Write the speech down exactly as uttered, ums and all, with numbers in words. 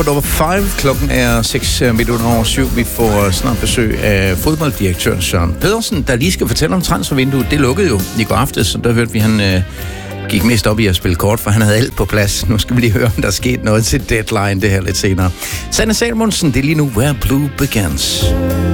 Nummer fem. Klokken er seks minutter over syv. Vi får snart besøg af fodbolddirektør Søren Pedersen, der lige skal fortælle om transfervinduet. Det lukkede jo i går aftes, og der hørte vi, han øh, gik mest op i at spille kort, for han havde alt på plads. Nu skal vi lige høre, om der er sket noget til deadline det her lidt senere. Sanne Salmonsen, det er lige nu Where Blue Begins.